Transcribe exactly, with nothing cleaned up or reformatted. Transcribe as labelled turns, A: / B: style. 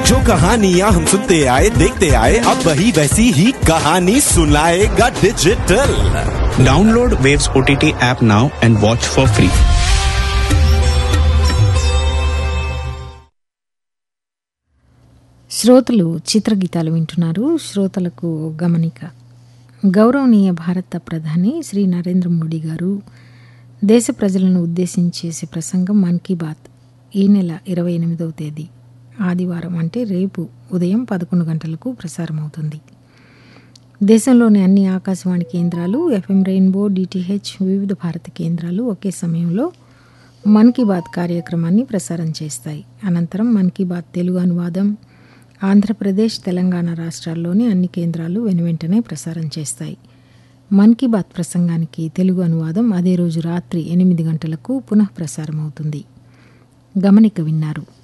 A: जो कहानियां हम सुनते आए देखते आए अब वही वैसी ही कहानी सुनाएगा digital.
B: Download Waves O T T app now and watch for free.
C: శ్రోతలు చిత్రగీతాలు వింటున్నారు. శ్రోతలకు గమనిక. గౌరవనీయ భారత ప్రధాని శ్రీ నరేంద్ర మోడీ గారు దేశ ప్రజలను ఉద్దేశించి చేసే ప్రసంగం మన్ కీ బాత్ ఈ నెల ఇరవై ఎనిమిదవ తేదీ ఆదివారం అంటే రేపు ఉదయం పదకొండు గంటలకు ప్రసారమవుతుంది. దేశంలోని అన్ని ఆకాశవాణి కేంద్రాలు, ఎఫ్ఎం రెయిన్బో, డిటిహెచ్, వివిధ భారతి కేంద్రాలు ఒకే సమయంలో మన్ కీ బాత్ కార్యక్రమాన్ని ప్రసారం చేస్తాయి. అనంతరం మన్ కీ బాత్ తెలుగు అనువాదం ఆంధ్రప్రదేశ్, తెలంగాణ రాష్ట్రాల్లోని అన్ని కేంద్రాలు వెనువెంటనే ప్రసారం చేస్తాయి. మన్ కీ బాత్ ప్రసంగానికి తెలుగు అనువాదం అదే రోజు రాత్రి ఎనిమిది గంటలకు పునః ప్రసారం అవుతుంది. గమనిక విన్నారు.